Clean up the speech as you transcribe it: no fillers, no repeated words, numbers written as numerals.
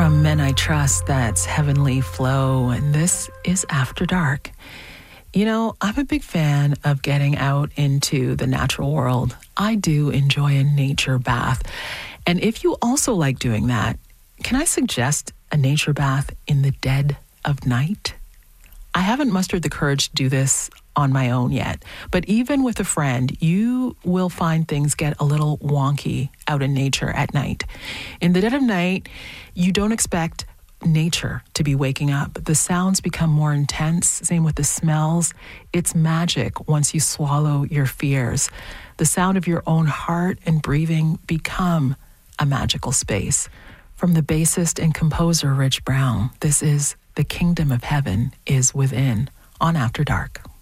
From Men I Trust, that's Heavenly Flow, and this is After Dark. You know, I'm a big fan of getting out into the natural world. I do enjoy a nature bath. And if you also like doing that, can I suggest a nature bath in the dead of night? I haven't mustered the courage to do this on my own yet, but even with a friend, you will find things get a little wonky out in nature at night. In the dead of night, you don't expect nature to be waking up. The sounds become more intense, same with the smells. It's magic once you swallow your fears. The sound of your own heart and breathing become a magical space. From the bassist and composer Rich Brown, this is The Kingdom of Heaven is Within on After Dark.